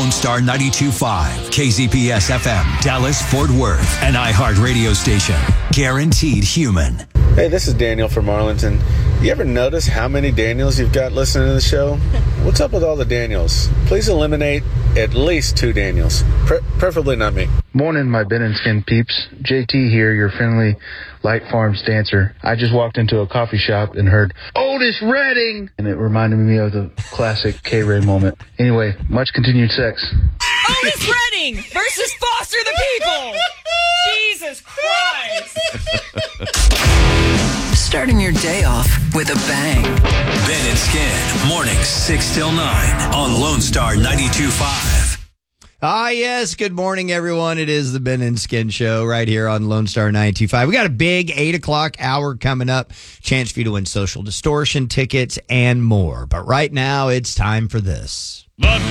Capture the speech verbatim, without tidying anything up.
Lone Star ninety-two point five, K Z P S F M, Dallas, Fort Worth, an iHeart radio station. Guaranteed human. Hey, this is Daniel from Arlington. You ever notice how many Daniels you've got listening to the show? What's up with all the Daniels? Please eliminate at least two Daniels. Pre- preferably not me. Morning, my Ben and Skin peeps. J T here, your friendly Light Farms dancer. I just walked into a coffee shop and heard Otis Redding, and it reminded me of the classic K-Ray moment. Anyway, much continued sex. Otis Redding versus Foster the People. Jesus Christ. Starting your day off with a bang. Ben and Skin, mornings six till nine on Lone Star ninety-two point five. Ah, yes. Good morning, everyone. It is the Ben and Skin Show right here on Lone Star ninety-two point five. We got a big eight o'clock hour coming up. Chance for you to win Social Distortion tickets and more. But right now, it's time for this.